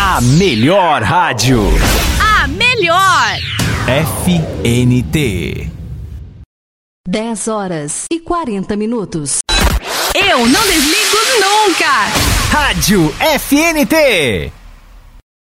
A melhor rádio. A melhor. FNT. 10h40. Eu não desligo nunca. Rádio FNT.